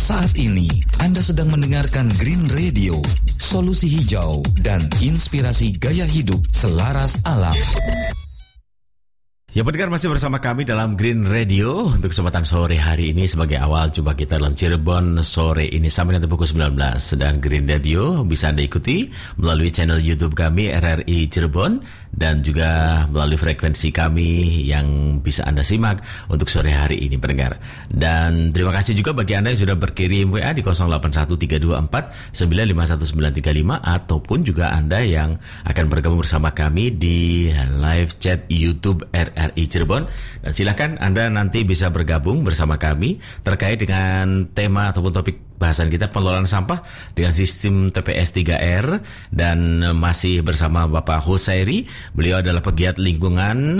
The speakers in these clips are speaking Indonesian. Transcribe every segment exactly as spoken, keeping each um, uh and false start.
Saat ini Anda sedang mendengarkan Green Radio, solusi hijau dan inspirasi gaya hidup selaras alam. Ya, pendengar masih bersama kami dalam Green Radio untuk kesempatan sore hari ini sebagai awal jumpa kita dalam Cirebon sore ini sampai nanti pukul sembilan belas. Dan Green Radio bisa Anda ikuti melalui channel YouTube kami R R I Cirebon dan juga melalui frekuensi kami yang bisa Anda simak untuk sore hari ini, pendengar. Dan terima kasih juga bagi Anda yang sudah berkirim W A di nol delapan satu tiga dua empat sembilan lima satu sembilan tiga lima ataupun juga Anda yang akan bergabung bersama kami di live chat YouTube R R I Cirebon. Dan silakan Anda nanti bisa bergabung bersama kami terkait dengan tema ataupun topik bahasan kita pengelolaan sampah dengan sistem T P S tiga R. Dan masih bersama Bapak Husairi. Beliau adalah pegiat lingkungan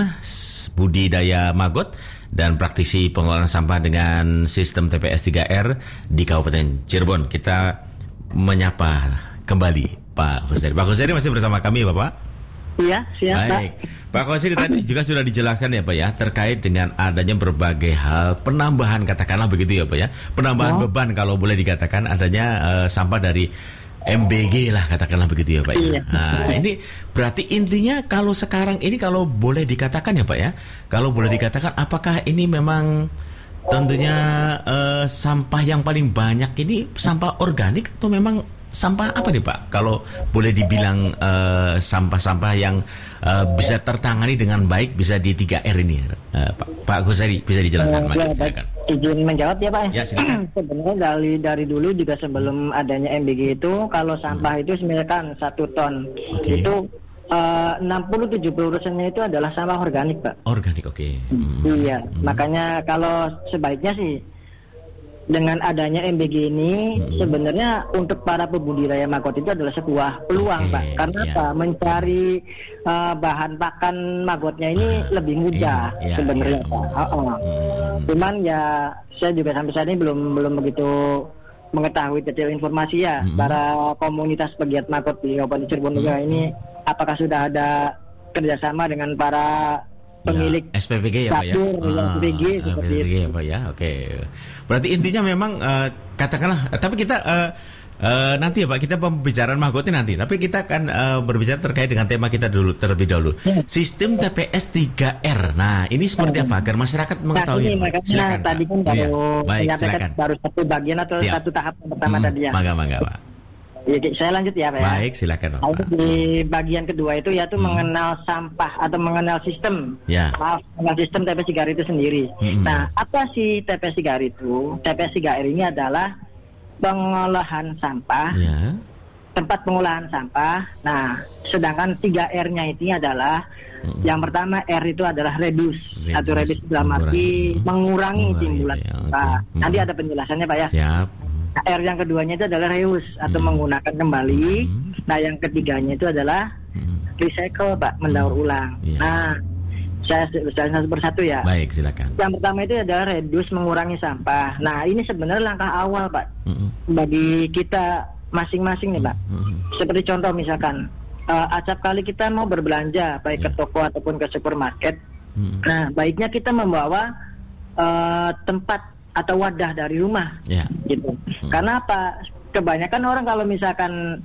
budidaya maggot dan praktisi pengelolaan sampah dengan sistem T P S tiga R di Kabupaten Cirebon. Kita menyapa kembali Pak Husairi. Pak Husairi masih bersama kami, Bapak? Iya, siap, Baik. Pak Husairi, tadi juga sudah dijelaskan ya Pak ya, terkait dengan adanya berbagai hal penambahan, katakanlah begitu ya Pak ya, penambahan oh. beban kalau boleh dikatakan adanya uh, sampah dari M B G lah, katakanlah begitu ya Pak ya. Iya. Nah, ini berarti intinya kalau sekarang ini kalau boleh dikatakan ya Pak ya, kalau boleh dikatakan apakah ini memang tentunya uh, sampah yang paling banyak ini sampah organik atau memang sampah apa nih Pak? Kalau boleh dibilang uh, sampah-sampah yang uh, bisa tertangani dengan baik, bisa di tiga R ini, uh, Pak Pak Husairi, bisa dijelaskan? Uh, ya, silakan. Izin menjawab ya Pak. Ya, silakan. Sebenarnya dari dari dulu juga sebelum adanya M B G itu, kalau sampah hmm. itu misalkan satu ton, okay. itu uh, enam puluh sampai tujuh puluh persennya itu adalah sampah organik Pak. Organik, oke. Okay. Hmm. Iya, hmm. makanya kalau sebaiknya sih dengan adanya M B G ini hmm. sebenarnya untuk para pembudidaya maggot itu adalah sebuah peluang, okay, Pak. Karena yeah. apa? Mencari uh, bahan pakan maggotnya ini uh, lebih mudah yeah, yeah, sebenarnya, yeah. Pak. Oh, oh. Hmm. Cuman ya saya juga sampai saat ini belum belum begitu mengetahui detail informasi ya hmm. para komunitas pegiat maggot di Kabupaten Cirebon juga hmm. ini apakah sudah ada kerjasama dengan para pemilik ya, S P P G ya Pak ya. Ah, S P P G seperti itu ya Pak ya. Oke. Berarti intinya memang uh, katakanlah uh, tapi kita uh, uh, nanti ya Pak, kita pembicaraan maggotnya nanti. Tapi kita akan uh, berbicara terkait dengan tema kita dulu terlebih dahulu. Ya. Sistem T P S tiga R. Nah, ini seperti apa agar masyarakat mengetahui? Nah, ini makanya tadi kan baru ya. Baik, menyampaikan baru satu bagian atau Siap. satu tahap pertama hmm, tadi ya. Mangga-mangga Pak. Ya, saya lanjut ya Pak ya. Baik, silakan. Nah, di bagian kedua itu yaitu hmm. mengenal sampah atau mengenal sistem. Ya. Maaf, mengenal sistem T P S tiga R itu sendiri. Hmm. Nah, apa sih T P S tiga R itu? T P S tiga R ini adalah pengolahan sampah, ya. tempat pengolahan sampah. Nah, sedangkan tiga R-nya itu adalah hmm. yang pertama R itu adalah reduce, reduce. atau reduce dalam arti mengurangi, mengurangi timbulan ya, sampah. Okay. Hmm. Nanti ada penjelasannya Pak ya. Siap. R yang keduanya itu adalah reuse atau hmm. menggunakan kembali. Hmm. Nah, yang ketiganya itu adalah hmm. recycle, Pak, mendaur hmm. ulang. Yeah. Nah, saya saya satu persatu ya. Baik, silakan. Yang pertama itu adalah reduce, mengurangi sampah. Nah, ini sebenarnya langkah awal, Pak, hmm. bagi kita masing-masing nih, Pak. Hmm. Seperti contoh misalkan, uh, acap kali kita mau berbelanja, baik yeah. ke toko ataupun ke supermarket. Hmm. Nah, baiknya kita membawa uh, tempat atau wadah dari rumah, yeah. gitu. Hmm. Karena apa? Kebanyakan orang kalau misalkan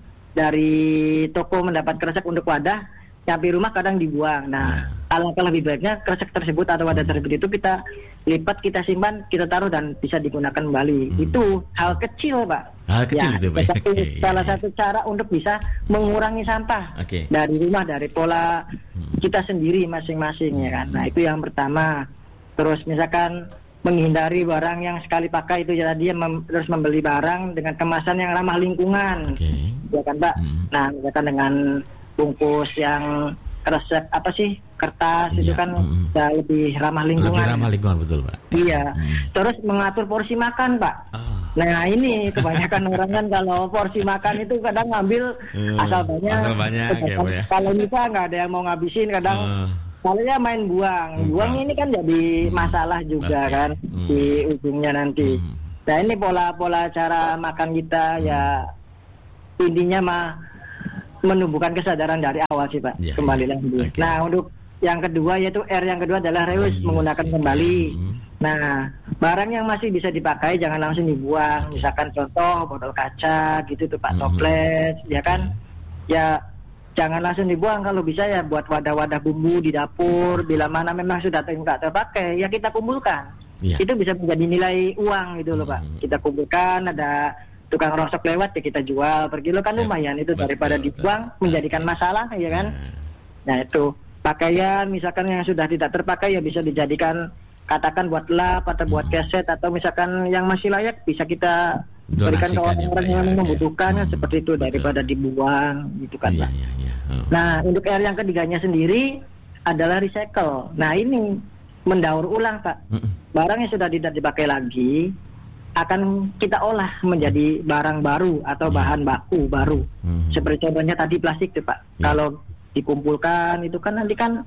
dari toko mendapat kresek untuk wadah, sampai rumah kadang dibuang. Nah, yeah. alangkah lebih baiknya kresek tersebut atau wadah hmm. tersebut itu kita lipat, kita simpan, kita taruh dan bisa digunakan kembali. Hmm. Itu hal kecil, Pak. Hal kecil ya, itu, Pak. Satu, okay, salah yeah. satu cara untuk bisa mengurangi sampah okay. dari rumah, dari pola hmm. kita sendiri masing-masing, ya kan. Nah, itu yang pertama. Terus misalkan menghindari barang yang sekali pakai itu, jadi dia mem- terus membeli barang dengan kemasan yang ramah lingkungan, okay. ya kan Pak. Hmm. Nah, misalkan dengan bungkus yang kresek apa sih kertas yeah. itu kan hmm. ya lebih ramah lingkungan. Lebih ramah lingkungan, betul Pak. Iya. Hmm. Terus mengatur porsi makan Pak. Oh. Nah ini kebanyakan orang kan kalau porsi makan itu kadang ngambil uh, asal banyak. Asal banyak. Ya, ya. Kalau bisa nggak ada yang mau ngabisin kadang. Uh. Soalnya main buang, buang ini kan jadi masalah juga okay. kan hmm. di ujungnya nanti. Hmm. Nah ini pola-pola cara makan kita hmm. ya intinya mah menumbuhkan kesadaran dari awal sih Pak. Ya, kembali ya. lagi. Okay. Nah untuk yang kedua yaitu R yang kedua adalah reuse, menggunakan ya. kembali. Hmm. Nah barang yang masih bisa dipakai jangan langsung dibuang. Okay. Misalkan contoh botol kaca gitu tuh Pak, Mm-hmm. toples, ya kan? Okay. Ya jangan langsung dibuang, kalau bisa ya buat wadah-wadah bumbu di dapur. Bila mana memang sudah nggak terpakai, ya kita kumpulkan. Yeah. Itu bisa menjadi nilai uang gitu loh Pak. Mm-hmm. Kita kumpulkan, ada tukang rosok lewat ya kita jual per kilo kan. Siap. Lumayan itu, daripada betul, dibuang betul. Menjadikan masalah ya kan. Yeah. Nah itu pakaian misalkan yang sudah tidak terpakai ya bisa dijadikan, katakan buat lap atau buat hmm. keset, atau misalkan yang masih layak bisa kita donasikan, berikan ke orang-orang ya, yang ya, membutuhkan ya. Hmm, seperti itu betul. Daripada dibuang gitu kan ya, ya, ya. Oh. Nah untuk R yang ketiganya sendiri adalah recycle. Nah ini mendaur ulang Pak. Hmm. Barang yang sudah tidak dipakai lagi akan kita olah menjadi barang baru atau ya. Bahan baku baru. Hmm. Seperti contohnya tadi plastik tuh Pak. Ya. Kalau dikumpulkan itu kan nanti kan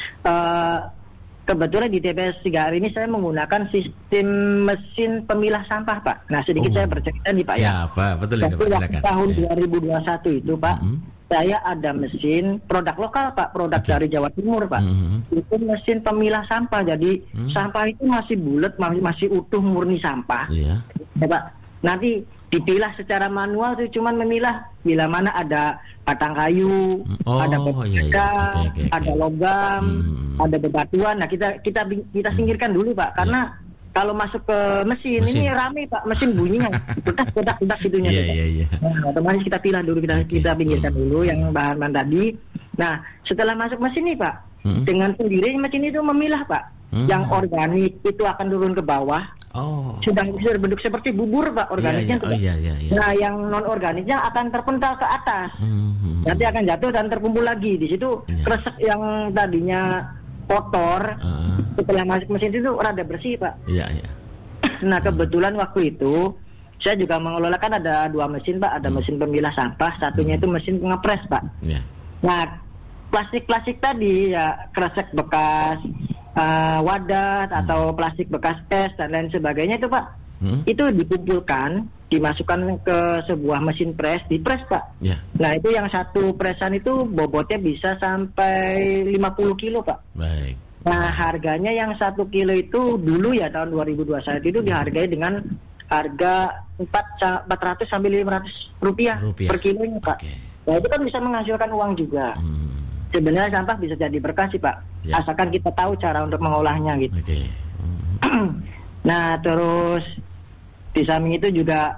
uh, kebetulan di T P S tiga R ini saya menggunakan sistem mesin pemilah sampah Pak. Nah sedikit oh. saya bercerita nih Pak. Siapa? Ya. Betul itu Pak, silakan. Tahun ya. dua ribu dua puluh satu itu Pak, mm-hmm. saya ada mesin produk lokal Pak, produk okay. dari Jawa Timur Pak. Mm-hmm. Itu mesin pemilah sampah, jadi mm-hmm. sampah itu masih bulat, masih, masih utuh murni sampah. Yeah. Ya Pak, nanti dipilah secara manual itu cuman memilah bila mana ada batang kayu, oh, ada batu iya, iya. Okay, okay, ada okay. logam, hmm. ada bebatuan. Nah kita kita kita singkirkan dulu Pak, karena yeah. kalau masuk ke mesin, mesin ini rame Pak, mesin bunyinya, bedak bedak bedak gitunya. Yeah, yeah, yeah. Nah, otomatis kita pilah dulu, kita okay. kita pinggirkan hmm. dulu yang bahan-bahan tadi. Nah setelah masuk mesin nih Pak, hmm. dengan sendirinya mesin itu memilah Pak. Hmm. Yang organik itu akan turun ke bawah. Oh. Sedang berbentuk seperti bubur Pak, organiknya. Yeah, yeah. Oh, yeah, yeah, yeah. Nah yang non organiknya akan terpental ke atas. Hmm. Nanti akan jatuh dan terkumpul lagi di situ. Yeah. Kresek yang tadinya kotor uh. setelah masuk mesin itu rada bersih Pak. Iya yeah, iya. Yeah. Nah kebetulan waktu itu saya juga mengelola, kan ada dua mesin Pak, ada hmm. mesin pemilah sampah, satunya hmm. itu mesin pengepres Pak. Yeah. Nah plastik-plastik tadi ya, kresek bekas Uh, wadah hmm. atau plastik bekas es dan lain sebagainya itu Pak, hmm. itu dikumpulkan, dimasukkan ke sebuah mesin pres, dipres Pak. Yeah. Nah itu yang satu presan itu bobotnya bisa sampai lima puluh kilo Pak. Baik. Nah harganya yang satu kilo itu dulu ya tahun dua ribu dua puluh satu itu dihargai dengan harga empat ratus sampai lima ratus rupiah, rupiah per kilonya Pak. Okay. Nah itu kan bisa menghasilkan uang juga. Hmm. Sebenarnya sampah bisa jadi berkah sih Pak, ya. Asalkan kita tahu cara untuk mengolahnya gitu. Okay. Mm-hmm. Nah terus di samping itu juga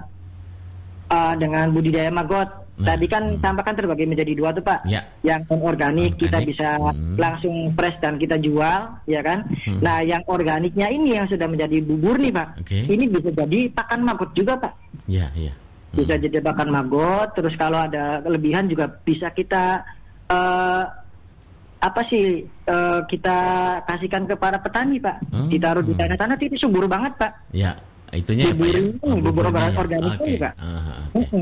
uh, dengan budidaya maggot. Nah, tadi kan mm. sampah kan terbagi menjadi dua tuh Pak. Ya. Yang organik, organik kita bisa mm. langsung press dan kita jual, ya kan. Mm. Nah yang organiknya ini yang sudah menjadi bubur nih Pak. Okay. Ini bisa jadi pakan maggot juga Pak. Iya iya. Mm. Bisa jadi pakan maggot. Terus kalau ada kelebihan juga bisa kita uh, apa sih uh, kita kasihkan ke para petani Pak, hmm, ditaruh di tanah-tanah itu subur banget Pak. Ya, itunya bubur ya, Pak, ya? Oh, bubur organik itu okay. Pak. Uh, okay.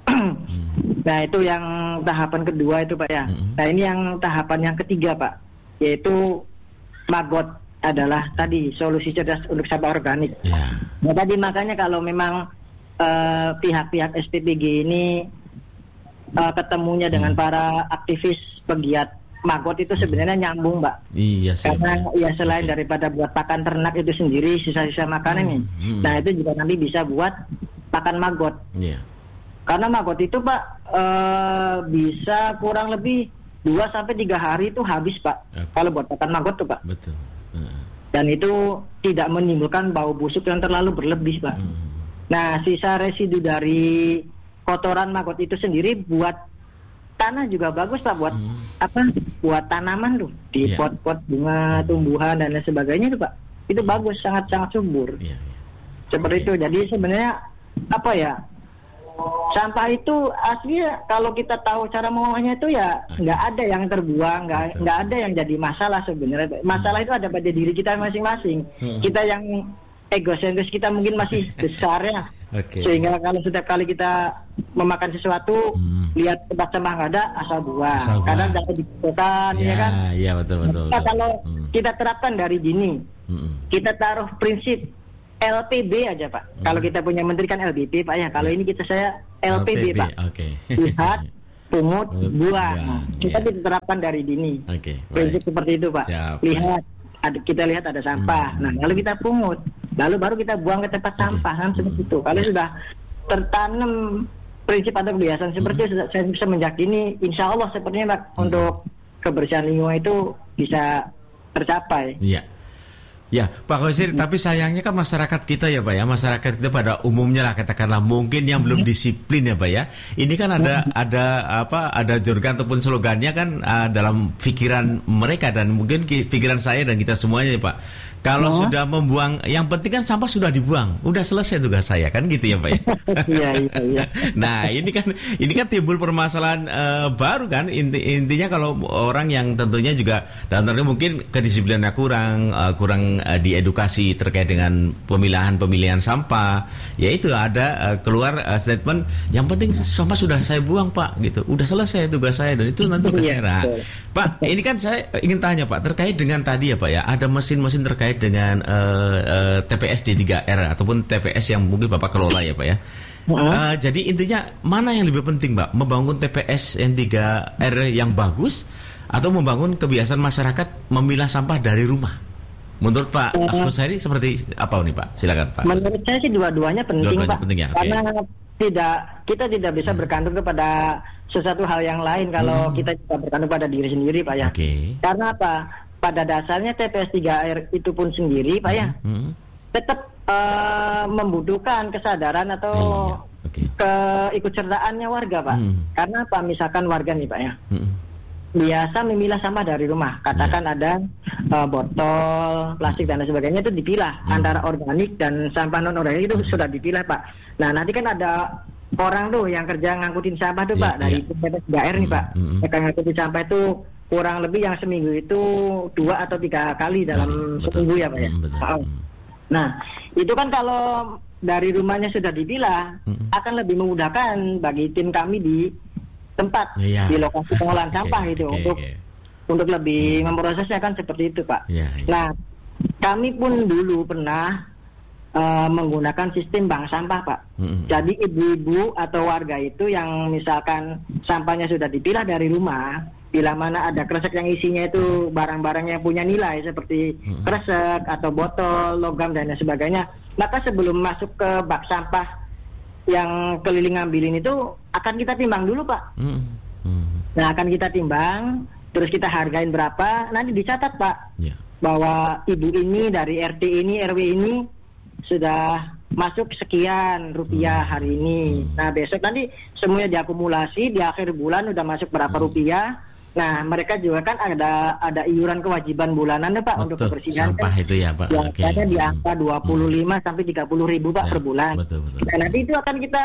Nah itu yang tahapan kedua itu Pak ya. Hmm. Nah ini yang tahapan yang ketiga Pak, yaitu maggot adalah tadi solusi cerdas untuk sampah organik. Yeah. Nah tadi makanya kalau memang uh, pihak-pihak S P P G ini uh, ketemunya dengan hmm. para aktivis pegiat maggot itu sebenarnya hmm. nyambung Mbak. Iya sih. Karena ya selain okay. daripada buat pakan ternak itu sendiri, sisa-sisa makanan nih. Hmm. Hmm. Nah itu juga nanti bisa buat pakan maggot. Iya. Yeah. Karena maggot itu Pak uh, bisa kurang lebih dua sampai tiga hari itu habis Pak. Okay. Kalau buat pakan maggot tuh Pak. Betul. Uh. Dan itu tidak menimbulkan bau busuk yang terlalu berlebih Pak. Hmm. Nah sisa residu dari kotoran maggot itu sendiri buat tanah juga bagus Pak, buat hmm. apa? Buat tanaman tuh di yeah. pot-pot bunga, tumbuhan dan lain sebagainya tuh Pak. Itu hmm. bagus, sangat-sangat subur. Yeah, yeah. Seperti okay. itu. Jadi sebenarnya apa ya? Sampah itu aslinya kalau kita tahu cara mengolahnya itu ya nggak okay. ada yang terbuang, nggak nggak ada yang jadi masalah sebenarnya. Masalah hmm. itu ada pada diri kita masing-masing. Hmm. Kita yang egosentris kita mungkin masih besar ya. Okay. Sehingga kalau setiap kali kita memakan sesuatu hmm. lihat tempat sampah nggak ada, asal buang. Asal buang. Karena jangan dibutuhkan, ya, ya kan? Iya betul betul. Nah, betul. Kalau hmm. kita terapkan dari dini, hmm. kita taruh prinsip L P B aja Pak. Hmm. Kalau kita punya menteri kan L B P Pak ya. Kalau ya. Ini kita saya L P B, L P B Pak. Okay. Lihat, pungut, buang. Nah, kita yeah. diterapkan dari dini. Okay, prinsip seperti itu Pak. Siap. Lihat, ada, kita lihat ada sampah. Hmm. Nah lalu kita pungut. lalu baru kita buang ke tempat okay. sampah kan seperti itu. Kalau yeah. sudah tertanam prinsip atau kebiasaan seperti itu, mm-hmm. saya bisa meyakini insya Allah sepertinya Pak, mm-hmm. untuk kebersihan lingkungan itu bisa tercapai. Iya. Ya, Pak Khosari, hmm. tapi sayangnya kan masyarakat kita ya Pak ya, masyarakat kita pada umumnya lah katakanlah mungkin yang belum disiplin ya Pak ya. Ini kan ada ada apa ada jorgan ataupun slogannya kan uh, dalam pikiran mereka dan mungkin pikiran saya dan kita semuanya ya Pak. Kalau oh. sudah membuang, yang penting kan sampah sudah dibuang, udah selesai tugas saya kan gitu ya Pak ya. Iya iya iya. Nah ini kan ini kan timbul permasalahan uh, baru kan inti, intinya kalau orang yang tentunya juga dalam arti mungkin kedisiplinannya kurang uh, kurang uh, diedukasi terkait dengan pemilahan-pemilihan sampah, yaitu ada uh, keluar uh, statement yang penting sampah sudah saya buang Pak gitu, udah selesai tugas saya dan itu nanti tugas saya. Pak ini kan saya ingin tanya Pak terkait dengan tadi ya Pak ya ada mesin-mesin terkait dengan uh, uh, T P S D tiga R ataupun T P S yang mungkin Bapak kelola ya Pak ya. Uh, jadi intinya mana yang lebih penting Pak, membangun T P S N tiga R yang bagus atau membangun kebiasaan masyarakat memilah sampah dari rumah? Menurut Pak Khosari seperti apa nih Pak? Silakan Pak. Menurut saya sih dua-duanya penting dua-duanya Pak. Penting, ya? Okay. Karena tidak kita tidak bisa hmm. bergantung kepada sesuatu hal yang lain kalau hmm. kita bisa bergantung pada diri sendiri Pak ya. Okay. Karena apa? Pada dasarnya T P S tiga R itu pun sendiri Pak ya hmm. tetap uh, membutuhkan kesadaran atau eh, okay. keikutsertaannya warga Pak. Hmm. Karena apa? Misalkan warga nih Pak ya hmm. biasa memilah sampah dari rumah. Katakan yeah. ada uh, botol, plastik dan sebagainya itu dipilah hmm. antara organik dan sampah non organik itu hmm. sudah dipilah Pak. Nah nanti kan ada orang tuh yang kerja ngangkutin sampah tuh yeah, Pak dari yeah. T P S tiga R nih Pak. Hmm. Mereka ngangkutin sampah itu kurang lebih yang seminggu itu dua atau tiga kali dalam betul. seminggu ya Pak ya. Betul. Nah itu kan kalau dari rumahnya sudah dipilah hmm. akan lebih memudahkan bagi tim kami di tempat ya. Di lokasi pengolahan okay. sampah itu okay, untuk okay. untuk lebih hmm. memprosesnya kan seperti itu Pak. Ya, ya. Nah kami pun dulu pernah uh, menggunakan sistem bank sampah Pak. Hmm. Jadi ibu-ibu atau warga itu yang misalkan sampahnya sudah dipilah dari rumah, bila mana ada kresek yang isinya itu barang-barang yang punya nilai seperti hmm. kresek atau botol, logam dan sebagainya, maka sebelum masuk ke bak sampah yang keliling ngambilin itu akan kita timbang dulu Pak. Hmm. Hmm. Nah akan kita timbang, terus kita hargain berapa, nanti dicatat Pak yeah. bahwa ibu ini dari R T ini, R W ini sudah masuk sekian rupiah hmm. hari ini. Hmm. Nah besok nanti semuanya diakumulasi di akhir bulan udah masuk berapa hmm. rupiah. Nah mereka juga kan ada ada iuran kewajiban bulanan Pak. Betul, untuk kebersihan sampah kan, itu ya Pak. Yang okay. ada di angka dua puluh lima hmm. sampai tiga puluh ribu Pak ya, per bulan. Betul, betul. Nah nanti itu akan kita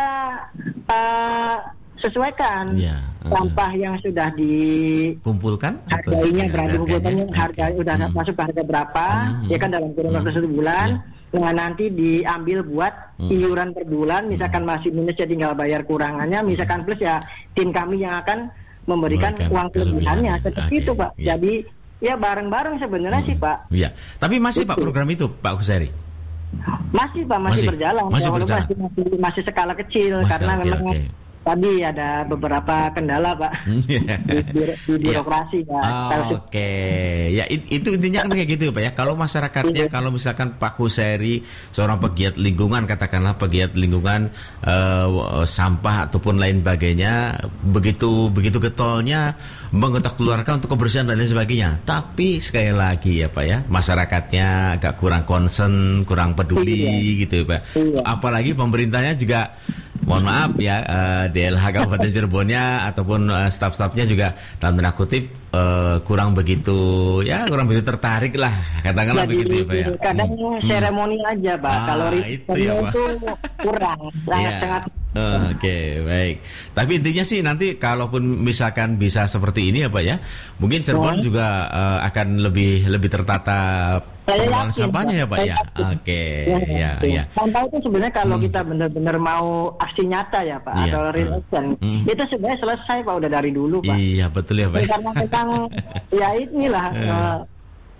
uh, sesuaikan ya, uh, sampah yang sudah dikumpulkan, harganya berapa kumpulkannya, harga okay. udah hmm. masuk ke harga berapa, hmm. ya kan dalam kurun waktu hmm. satu bulan. Ya. Nah nanti diambil buat hmm. iuran per bulan, misalkan masih minus ya tinggal bayar kurangannya, misalkan plus ya tim kami yang akan memberikan Mereka uang kelebihannya seperti okay. itu Pak. Ya. Jadi ya bareng-bareng sebenarnya hmm. sih Pak. Iya. Tapi masih itu. Pak program itu Pak Khosari? Masih Pak, masih, masih berjalan. Masih, berjalan. masih, masih, masih skala kecil masih karena kecil, memang okay. tadi ada beberapa kendala Pak di, di, di birokrasi ya. Oh, Oke, okay. ya it, itu intinya kan kayak gitu Pak ya. Kalau masyarakatnya, kalau misalkan Pak Khosari seorang pegiat lingkungan, katakanlah pegiat lingkungan uh, sampah ataupun lain sebagainya, begitu begitu getolnya mengotak keluarga untuk kebersihan dan lain sebagainya. Tapi sekali lagi ya Pak ya, masyarakatnya agak kurang concern, kurang peduli iya. gitu ya Pak. Iya. Apalagi pemerintahnya juga mohon maaf ya, uh, D L H Kabupaten Cirebonnya ataupun uh, staf-stafnya juga dalam tanda kutip uh, kurang begitu ya kurang begitu tertarik lah katakanlah jadi, begitu ya Pak ya. Kadang hmm. seremoni aja Pak, ah, kalau itu, ya, Pak. Itu kurang sangat-sangat. Yeah. Uh, Oke okay, baik. Tapi intinya sih nanti kalaupun misalkan bisa seperti ini ya Pak ya, mungkin Cirebon oh. juga uh, akan lebih lebih tertata pengelolaan sampahnya ya Pak ya. Oke okay, ya ya. Sampah itu sebenarnya kalau hmm. kita benar-benar mau aksi nyata ya Pak iya. atau real action, hmm. itu sebenarnya selesai Pak udah dari dulu Pak. Iya betul ya Pak. Karena tentang ya inilah. uh,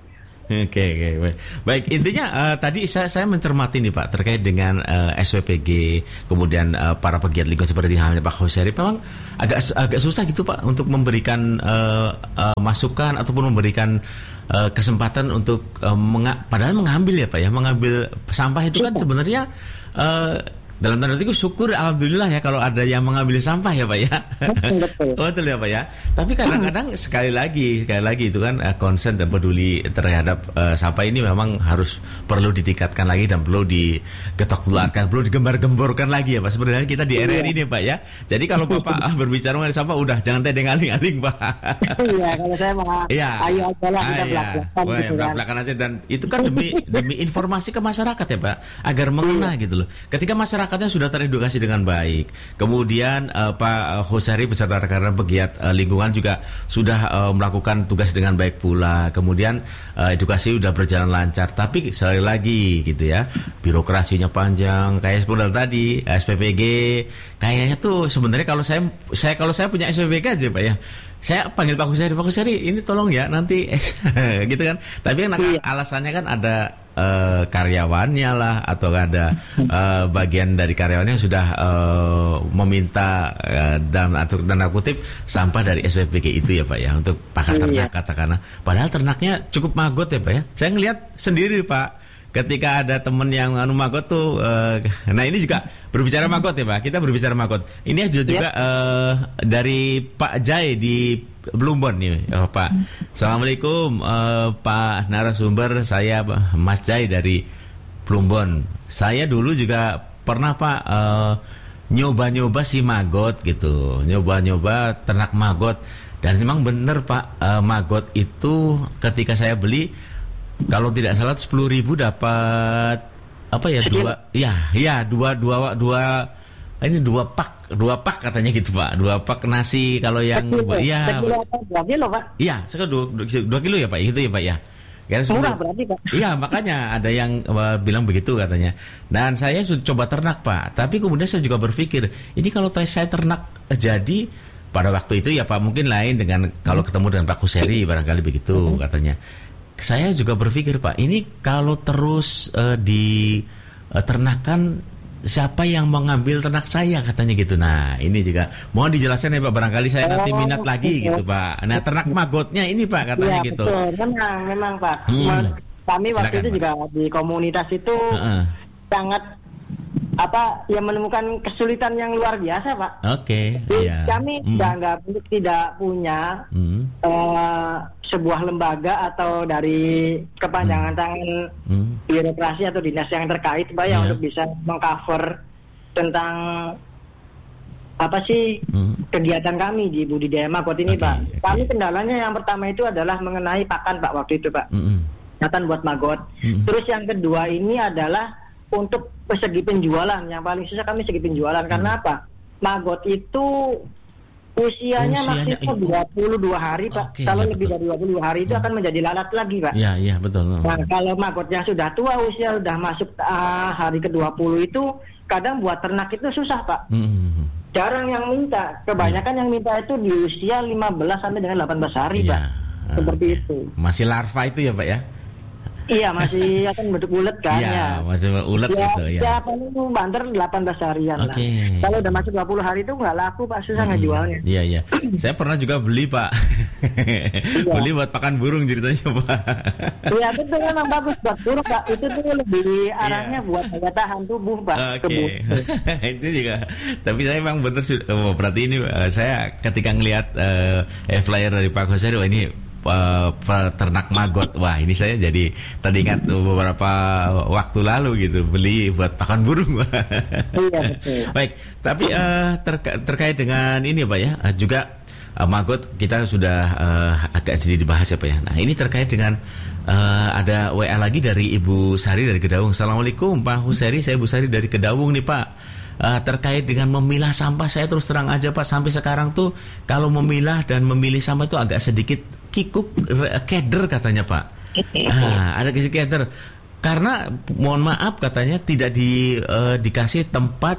Oke, okay, oke, okay, baik. Baik, intinya uh, tadi saya saya mencermati nih Pak terkait dengan uh, S W P G, kemudian uh, para pegiat lingkungan seperti halnya Pak Husseiri, memang agak agak susah gitu Pak untuk memberikan uh, uh, masukan ataupun memberikan uh, kesempatan untuk uh, menga- padahal mengambil ya Pak ya, mengambil sampah itu kan sebenarnya uh, dalam tanda kutip syukur alhamdulillah ya kalau ada yang mengambil sampah ya Pak ya. Betul. Betul ya Pak ya. Tapi kadang-kadang sekali lagi sekali lagi itu kan uh, concern dan peduli terhadap uh, sampah ini memang harus perlu ditingkatkan lagi dan perlu diketok tularkan, perlu digembar-gemborkan lagi ya Pak. Sebenarnya kita di R R I ini Pak ya. Jadi kalau Bapak berbicara mengenai sampah udah jangan tedeng aling-aling Pak. Iya, kalau saya mau ya. ayo aja lah kita belak-belakan ah, gitu kan. Belak-belakan aja, dan itu kan demi demi informasi ke masyarakat ya Pak, agar mengena gitu loh. Ketika masyarakat masyarakatnya sudah teredukasi dengan baik. Kemudian uh, Pak Husseiri beserta rekan-rekan pegiat uh, lingkungan juga sudah uh, melakukan tugas dengan baik pula. Kemudian uh, edukasi sudah berjalan lancar. Tapi sekali lagi gitu ya, birokrasinya panjang. Kayak seperti tadi S P P G, kayaknya tuh sebenarnya kalau saya saya kalau saya punya S P P G aja Pak ya, saya panggil Pak Husseiri, Pak Husseiri ini tolong ya nanti gitu kan. Tapi kan alasannya kan ada uh, karyawannya lah, atau ada uh, bagian dari karyawannya yang sudah uh, meminta uh, dalam tanda kutip sampah dari S P P G itu ya Pak ya, untuk pakan ternak katakanlah. Padahal ternaknya cukup magot ya Pak ya. Saya ngelihat sendiri Pak, ketika ada temen yang anu magot tuh, uh, nah ini juga berbicara magot ya Pak, kita berbicara magot. Ini juga, juga yep. uh, dari Pak Jai di Plumbon nih, oh, Pak. Assalamualaikum uh, Pak narasumber, saya Mas Jai dari Plumbon. Saya dulu juga pernah Pak uh, nyoba-nyoba si magot gitu, nyoba-nyoba ternak magot, dan memang bener Pak, uh, magot itu ketika saya beli, kalau tidak salah sepuluh ribu dapat apa ya, dua ya ya dua dua dua ini dua pak dua pak katanya gitu Pak, dua pak nasi kalau yang ya dua kilo Pak, iya sekitar dua kilo ya Pak, itu ya Pak ya. Murah berarti Pak. Iya makanya ada yang uh, bilang begitu katanya. Dan saya sudah coba ternak Pak, tapi kemudian saya juga berpikir, ini kalau saya ternak jadi pada waktu itu ya Pak, mungkin lain dengan kalau ketemu dengan Pak Husseiri barangkali begitu hmm. katanya. Saya juga berpikir Pak, ini kalau terus uh, di uh, ternakan, siapa yang mengambil ternak saya katanya gitu. Nah ini juga mohon dijelaskan ya Pak, barangkali saya nanti minat lagi gitu Pak. Nah ternak magotnya ini Pak katanya ya, gitu. Betul, memang memang Pak. Hmm. Kami waktu Silakan, itu Pak. Juga di komunitas itu uh-uh. sangat apa ya, menemukan kesulitan yang luar biasa Pak. Oke. Okay, iya. Kami hmm. tidak tidak punya hmm. uh, sebuah lembaga atau dari kepanjangan hmm. tangan hmm. birokrasi atau dinas yang terkait Pak, yang yeah. untuk bisa mengcover tentang apa sih hmm. kegiatan kami di budidaya magot ini okay, Pak. Okay. Kami kendalanya yang pertama itu adalah mengenai pakan Pak waktu itu Pak. Hmm. Pakan buat magot. Hmm. Terus yang kedua ini adalah untuk segi penjualan. Yang paling susah kami segi penjualan hmm. karena apa? Magot itu usianya, usianya maksimal dua puluh dua hari Pak. Okay, kalau ya, lebih betul. dari dua puluh dua hari itu hmm. akan menjadi lalat lagi Pak. Iya, iya betul. Nah, kalau magotnya sudah tua, usia sudah masuk uh, hari ke dua puluh itu, kadang buat ternak itu susah Pak. Hmm. Jarang yang minta. Kebanyakan ya. yang minta itu di usia lima belas sampai dengan delapan belas hari ya. Pak. Seperti okay. itu. Masih larva itu ya Pak ya? Iya, masih akan bentuk ulet kan ya. Iya, masih ulet ya, gitu ya. Ya paling banter delapan belas harian okay. lah. Kalau udah masuk dua puluh hari itu nggak laku Pak, susah hmm. ngejualnya. Iya, iya. Saya pernah juga beli Pak. Iya. Beli buat pakan burung ceritanya Pak. Iya, itu memang bagus buat burung Pak. Itu tuh lebih arahnya yeah. buat daya tahan tubuh Pak. Oke. Okay. Itu juga. Tapi saya memang bener oh, berarti ini uh, saya ketika ngelihat uh, flyer dari Pak Husseiri, wah ini peternak magot, wah ini saya jadi teringat beberapa waktu lalu gitu, beli buat pakan burung. Iya, betul. Baik, tapi uh, terka- terkait dengan ini Pak ya, uh, juga uh, magot kita sudah uh, agak sedikit dibahas ya Pak ya. Nah ini terkait dengan uh, ada W A lagi dari Ibu Sari dari Kedawung. Assalamualaikum Pak Husseiri, saya Ibu Sari dari Kedawung nih Pak. Uh, terkait dengan memilah sampah, saya terus terang aja Pak, sampai sekarang tuh kalau memilah dan memilih sampah itu agak sedikit kikuk, keder katanya Pak. Nah, ada kisi keder karena mohon maaf katanya tidak di uh, dikasih tempat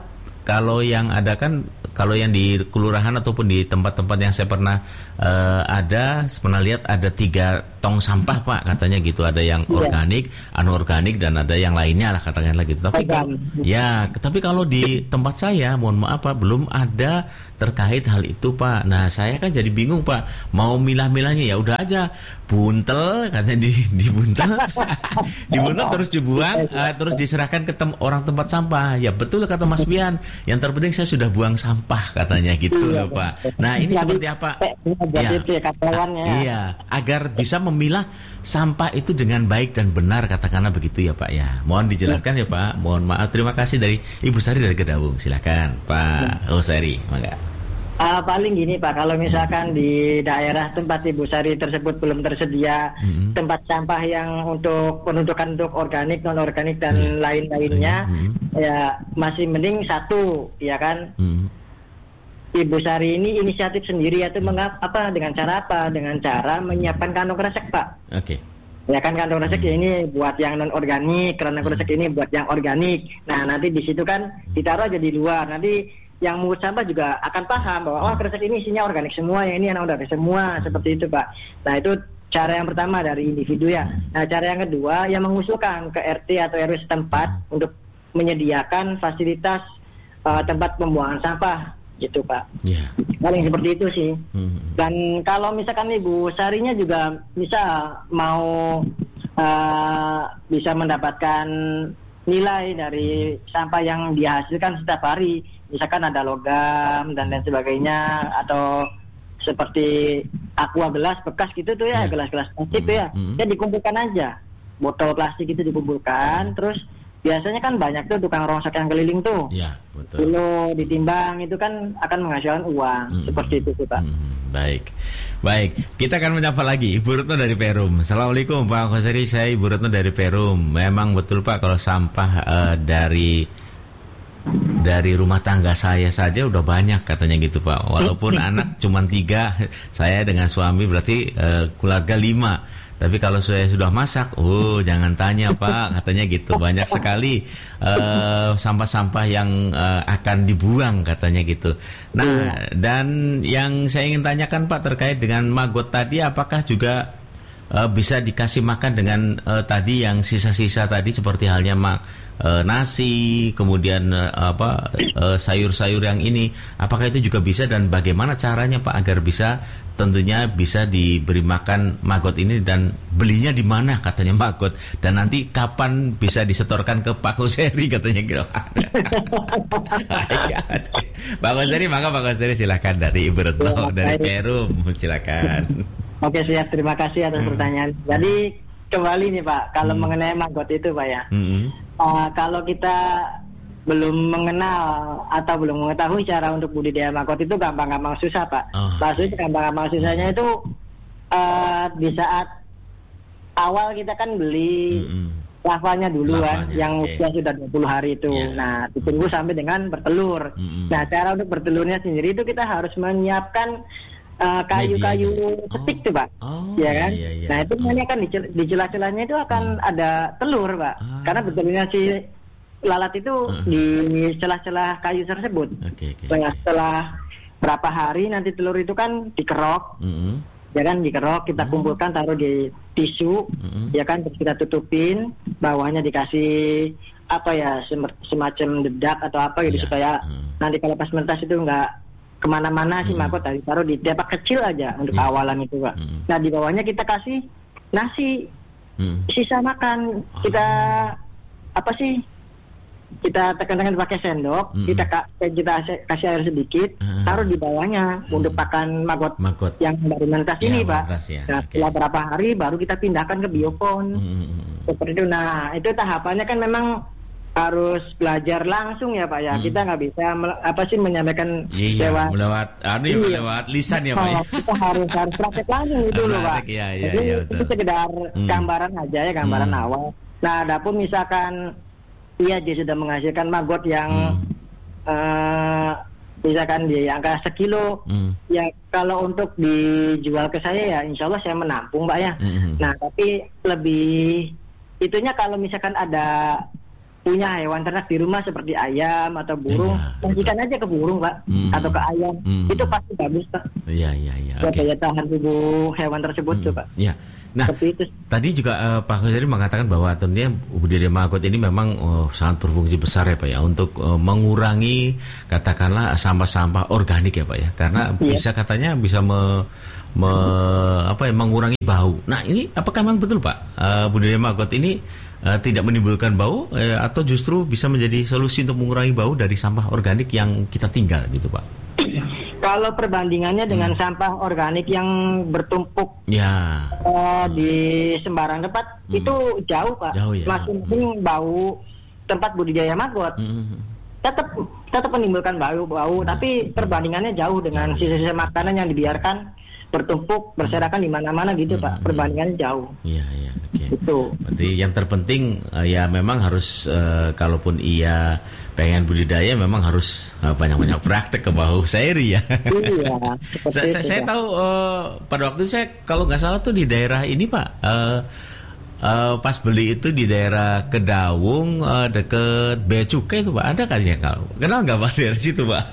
kalau yang ada kan, kalau yang di kelurahan ataupun di tempat-tempat yang saya pernah uh, ada, pernah lihat ada tiga tong sampah Pak, katanya gitu. Ada yang Iya. organik, anorganik, dan ada yang lainnya lah katakanlah gitu. Tapi kalau, Organik. ya, tapi kalau di tempat saya, mohon maaf Pak, belum ada terkait hal itu Pak. Nah saya kan jadi bingung Pak, mau milah-milahnya ya udah aja buntel, katanya di dibuntel, dibuntel terus dibuang, uh, terus diserahkan ke tem- orang tempat sampah. Ya betul kata Mas Pian. Yang terpenting saya sudah buang sampah, katanya gitu Iya, loh Pak. Nah ini Jadi, seperti apa? buat itu ya, karyawannya. Iya, agar bisa memilah sampah itu dengan baik dan benar, katakanlah begitu ya Pak ya. Mohon dijelaskan ya Pak. Mohon maaf. Terima kasih dari Ibu Sari dari Gedawung. Silakan Pak Hoseri. Mangga. Uh, paling gini Pak, kalau misalkan di daerah tempat Ibu Sari tersebut belum tersedia Mm-hmm. tempat sampah yang untuk penunjukan untuk organik, non organik dan Mm-hmm. lain-lainnya, Mm-hmm. ya masih mending satu, ya kan? Mm-hmm. Ibu Sari ini inisiatif sendiri yaitu mengap apa dengan cara apa? Dengan cara menyiapkan kantong kresek Pak. Oke. Ya kan kantong kresek ini buat yang non organik, kantong kresek ini buat yang organik. Nah nanti di situ kan ditaruh aja di luar. Nanti yang mengut sampah juga akan paham bahwa oh kresek ini isinya organik semua, yang ini anak organik semua, seperti itu Pak. Nah itu cara yang pertama dari individu ya. Nah cara yang kedua yang mengusulkan ke R T atau R W setempat untuk menyediakan fasilitas uh, tempat pembuangan sampah gitu Pak. Ya. Paling seperti itu sih. Mm-hmm. Dan kalau misalkan Ibu Sarinya juga bisa mau uh, bisa mendapatkan nilai dari sampah yang dihasilkan setiap hari, misalkan ada logam dan lain sebagainya, atau seperti aqua gelas bekas gitu tuh ya, Ya. gelas-gelas plastik Mm-hmm. tuh ya, Mm-hmm. ya dikumpulkan aja, botol plastik itu dikumpulkan, terus biasanya kan banyak tuh tukang rongsok yang keliling tuh, Ya, betul. kilo ditimbang itu kan akan menghasilkan uang, Mm-hmm. seperti itu tuh Pak. Hmm, baik, baik. Kita akan menyapa lagi Ibu Retno dari Perum. Assalamualaikum Pak Hoseri, saya Ibu Retno dari Perum. Memang betul Pak, kalau sampah uh, dari dari rumah tangga saya saja udah banyak, katanya gitu Pak. Walaupun anak cuma tiga, saya dengan suami berarti uh, keluarga lima. Tapi kalau saya sudah masak, oh jangan tanya Pak, katanya gitu. Banyak sekali uh, sampah-sampah yang uh, akan dibuang, katanya gitu. Nah, dan yang saya ingin tanyakan Pak terkait dengan maggot tadi, apakah juga uh, bisa dikasih makan dengan uh, tadi yang sisa-sisa tadi, seperti halnya mak uh, nasi, kemudian uh, apa uh, sayur-sayur yang ini, apakah itu juga bisa, dan bagaimana caranya Pak agar bisa, tentunya bisa diberi makan maggot ini, dan belinya di mana, katanya maggot, dan nanti kapan bisa disetorkan ke Pak Hoseri, katanya gitu. Pak Hoseri, maka Pak Hoseri silakan dari Ibu Retno dari Perum, silakan. Oke siap, terima kasih atas pertanyaan. Jadi kembali nih Pak, kalau Hmm. mengenai maggot itu Pak ya, Mm-hmm. uh, kalau kita belum mengenal atau belum mengetahui cara untuk budidaya maggot itu gampang-gampang susah Pak. Oh, Maksudnya okay. gampang-gampang susahnya itu uh, di saat awal kita kan beli Mm-hmm. lavanya dulu kan, Lavanya, yang oke. usia sudah dua puluh hari itu. Yeah. Nah, ditunggu sampai dengan bertelur. Mm-hmm. Nah, cara untuk bertelurnya sendiri itu kita harus menyiapkan uh, kayu-kayu Medianya. setik Oh. tuh Pak. Oh, Ya kan? iya, iya. Nah, itu Hmm. nanti akan di, cel- di celah-celahnya itu akan ada telur Pak. Ah. Karena bertelurnya si lalat itu Uh-huh. di celah-celah kayu tersebut. Oke, oke. Nah, setelah berapa hari nanti telur itu kan dikerok, Mm-hmm. ya kan dikerok, kita kumpulkan taruh di tisu, Mm-hmm. ya kan, terus kita tutupin, bawahnya dikasih apa ya sem- semacam dedak atau apa gitu Iya. supaya Hmm. nanti kalau pas mentas itu nggak kemana-mana sih Mm-mm. maggot, tadi taruh di depak kecil aja untuk Iya. awalan itu Pak. Mm-mm. Nah di bawahnya kita kasih nasi, Mm-hmm. sisa makan, kita apa sih? Kita tekan-tekan pakai sendok, Mm-mm. kita ka- kita kasih- kasih air sedikit, Ah. taruh di bawahnya untuk pakan maggot Maggot. yang baru mentas Ya, ini Pak. mentas ya, Nah, oke. setelah berapa hari baru kita pindahkan ke biopon. Mm-hmm. Seperti itu. Nah, itu tahapannya kan memang harus belajar langsung ya Pak ya. Hmm. Kita nggak bisa mel- apa sih menyampaikan Iya, lewat melewat, anu ya, Iya. melewat lisan ya Pak. ya? Oh, kita harus harus praktek langsung itu loh Pak. Praktek, iya, iya, Jadi iya, itu betul. sekedar Hmm. gambaran aja ya, gambaran Hmm. awal. Nah, adapun misalkan iya dia sudah menghasilkan maggot yang Hmm. eh, misalkan di angka sekilo, Hmm. ya kalau untuk dijual ke saya ya insya Allah saya menampung Pak ya. Hmm. Nah tapi lebih itunya kalau misalkan ada punya hewan ternak di rumah seperti ayam atau burung, bagikan aja ke burung Pak, hmm. atau ke ayam, hmm. itu pasti bagus Pak. Iya iya iya. Okay. Daya tahan tubuh hewan tersebut hmm. tuh Pak. Iya. Nah, tadi juga uh, Pak Hussein mengatakan bahwa tentunya budidaya maggot ini memang uh, sangat berfungsi besar ya Pak ya untuk uh, mengurangi katakanlah sampah-sampah organik ya Pak ya, karena yeah. bisa katanya bisa me, me, apa ya mengurangi bau. Nah ini apakah memang betul Pak uh, budidaya maggot ini uh, tidak menimbulkan bau uh, atau justru bisa menjadi solusi untuk mengurangi bau dari sampah organik yang kita tinggal gitu Pak? Kalau perbandingannya dengan hmm. sampah organik yang bertumpuk ya. uh, di sembarang tempat hmm. itu jauh Pak, jauh, ya. masih hmm. bau tempat budidaya maggot hmm. tetap tetap menimbulkan bau-bau, hmm. tapi perbandingannya jauh dengan sisa-sisa makanan yang dibiarkan bertumpuk berserakan di mana-mana gitu hmm. Pak, perbandingannya jauh. Iya iya. Okay. Itu. Berarti yang terpenting uh, ya memang harus uh, kalaupun ia pengen budidaya memang harus uh, banyak-banyak praktek ke bawah seri ya. Iya. saya, saya, saya tahu uh, pada waktu saya kalau nggak salah tuh di daerah ini Pak. Uh, uh, pas beli itu di daerah Kedawung uh, deket Bea Cukai itu Pak. Ada kayaknya kalau kenal nggak Pak daerah situ Pak?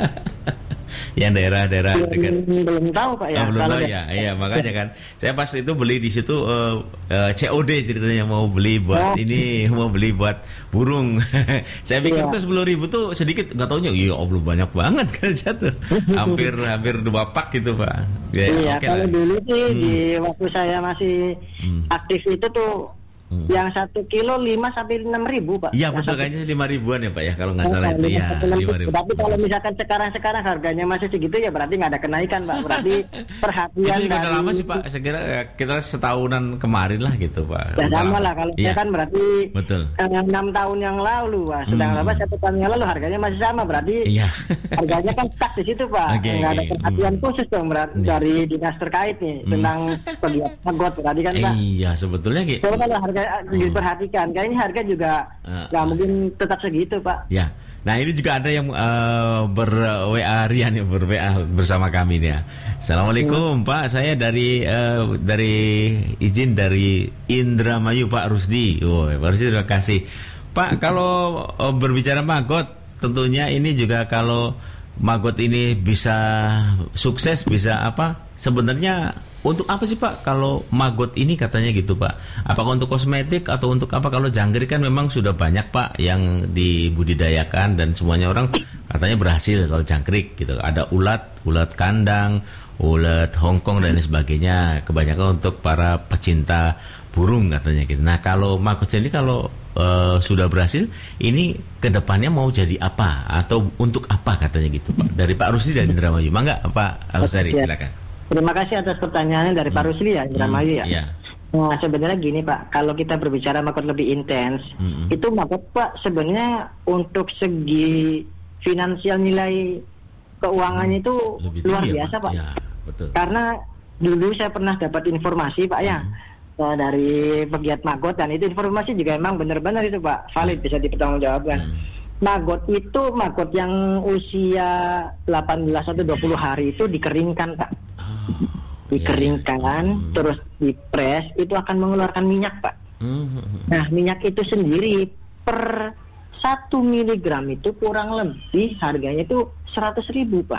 Yang daerah-daerah dekat belum tahu Pak ya. Oh, belum tahu ya. Iya, makanya kan. Saya pas itu beli di situ uh, uh, C O D ceritanya mau beli buat oh. ini, mau beli buat burung. Saya pikir yeah. tuh sepuluh ribu tuh sedikit, enggak taunya iya Allah banyak banget kan jatuh. hampir hampir dua pak gitu, Pak. Ya, iya, okay kalau lah. Dulu sih hmm. di waktu saya masih hmm. aktif itu tuh Hmm. yang satu kilo lima sampai enam ribu Pak. Iya betul, kayaknya lima ribuan ya Pak ya kalau nggak salah itu ya lima ribu. Tapi kalau misalkan sekarang sekarang harganya masih segitu ya berarti nggak ada kenaikan Pak. Berarti perhatian itu dari. Udah lama sih Pak. Saya kira kita setahunan kemarin lah gitu Pak. Ya sama lah kalau ya. Saya kan berarti betul. enam tahun yang lalu Pak. Sedang hmm. apa satu tahun yang lalu harganya masih sama berarti. Iya. harganya kan stuck di situ Pak. Okay, nggak okay. ada perhatian hmm. khusus dong berarti hmm. dari dinas terkait nih hmm. tentang pegiat maggot berarti kan Pak. Iya sebetulnya gitu. Kalau kan harga diperhatikan kayaknya harga juga nggak uh, mungkin tetap segitu Pak. Ya, nah ini juga ada yang uh, ber-W A Rian yang ber-W A bersama kami nih ya. Assalamualaikum hmm. Pak, saya dari uh, dari izin dari Indramayu Pak Rusdi. Oh, Pak Rusdi terima kasih. Pak, kalau uh, berbicara maggot, tentunya ini juga kalau maggot ini bisa sukses bisa apa? Sebenarnya untuk apa sih Pak kalau maggot ini katanya gitu Pak? Apakah untuk kosmetik atau untuk apa? Kalau jangkrik kan memang sudah banyak Pak yang dibudidayakan dan semuanya orang katanya berhasil kalau jangkrik gitu. Ada ulat, ulat kandang, ulat Hongkong dan lain sebagainya. Kebanyakan untuk para pecinta burung katanya gitu. Nah kalau maggot sendiri kalau uh, sudah berhasil, ini kedepannya mau jadi apa atau untuk apa katanya gitu Pak? Dari Pak Rusdi dari Indramayu. Mangga Pak Husari silakan. Terima kasih atas pertanyaannya dari hmm. Pak Rusli ya, Indramayu ya. Hmm, yeah. Nah sebenarnya gini Pak, kalau kita berbicara maggot lebih intens, hmm. itu maggot Pak sebenarnya untuk segi finansial nilai keuangannya itu lebih luar biasa ya, Pak. Ya, betul. Karena dulu saya pernah dapat informasi Pak ya hmm. dari pegiat maggot dan itu informasi juga emang benar-benar itu Pak valid, hmm. bisa dipertanggungjawabkan. Hmm. Maggot itu maggot yang usia delapan belas atau dua puluh hari itu dikeringkan Pak. Oh, dikeringkan yeah. hmm. terus dipres itu akan mengeluarkan minyak Pak. Hmm. Nah minyak itu sendiri per satu miligram itu kurang lebih harganya itu seratus ribu Pak.